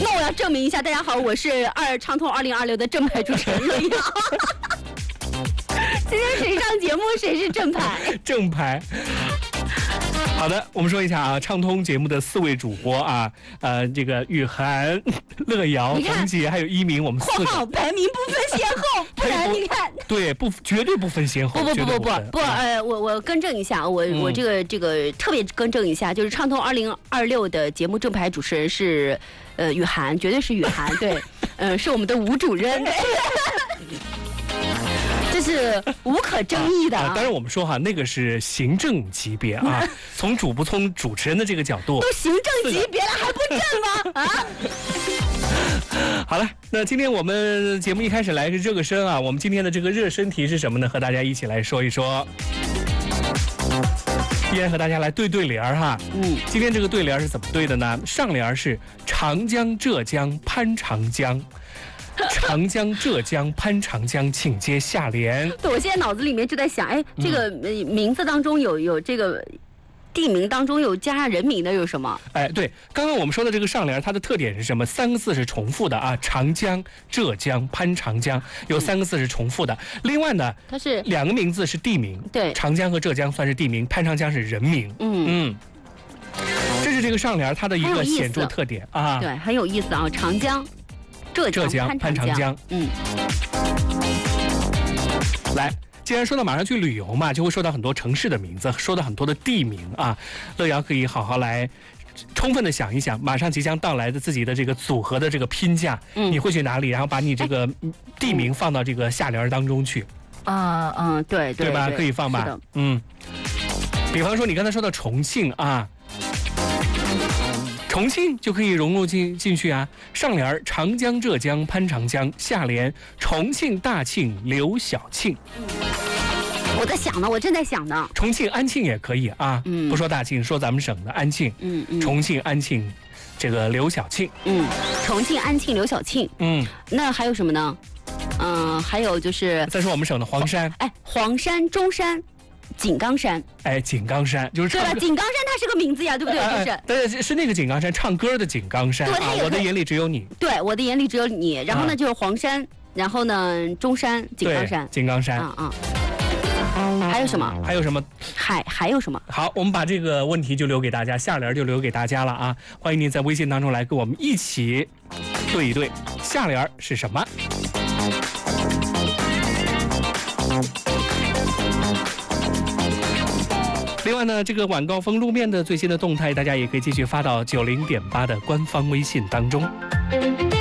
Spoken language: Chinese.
那我要证明一下，大家好，我是畅通2026的正牌主持人乐阳。今天谁上节目谁是正牌？ 正牌。好的，我们说一下啊，畅通节目的4位主播啊，这个雨涵、乐瑶、冯杰还有一鸣，我们4个。 排名不分先后，不然你看。 对，绝对不分先后。 不，我更正一下，我这个特别更正一下，就是畅通2026的节目正牌主持人是雨涵，绝对是雨涵，对，是我们的吴主任。这是无可争议的当然我们说哈，那个是行政级别啊，从主持人的这个角度， 都行政级别了还不正吗？啊！ 好了，那今天我们节目一开始来热个身啊，我们今天的这个热身题是什么呢？和大家一起来说一说。依然和大家来对联哈。今天这个对联是怎么对的呢？上联是长江浙江攀长江。长江、浙江、攀长江，请接下联。 对，我现在脑子里面就在想，这个名字当中有这个地名当中有加上人名的有什么？ 对，刚刚我们说的这个上联，它的特点是什么？3个字是重复的啊，长江、浙江、攀长江，有3个字是重复的。另外呢， 它是 2个名字是地名， 对， 长江和浙江算是地名，攀长江是人名。这是这个上联它的一个显著特点啊。 对，很有意思啊，长江。浙江攀长江，来，既然说到马上去旅游嘛，就会说到很多城市的名字，说到很多的地名啊。乐瑶可以好好来，充分的想一想，马上即将到来的自己的这个组合的这个拼架，你会去哪里？然后把你这个地名放到这个下联当中去。 对吧？可以放吧？比方说你刚才说到重庆啊。重庆就可以融入进去啊！上联长江、浙江、攀长江，下联重庆、大庆、刘小庆。 我在想呢，我正在想呢。 重庆、安庆也可以啊，不说大庆，说咱们省的安庆。重庆、安庆，这个刘小庆。 重庆、安庆、刘小庆。那还有什么呢？还有就是再说我们省的黄山。 黄山、中山。井冈山， 井冈山就是对了，井冈山它是个名字呀，对不对？ 对，是那个井冈山，唱歌的井冈山啊。我的眼里只有你， 对，我的眼里只有你。然后呢，就是黄山，然后呢，中山、井冈山， 井冈山还有什么？ 还有什么？ 还有什么？ 好，我们把这个问题就留给大家，下联就留给大家了啊！欢迎您在微信当中来跟我们一起对一对，下联是什么？另外呢，这个晚高峰路面的最新的动态，大家也可以继续发到90.8的官方微信当中。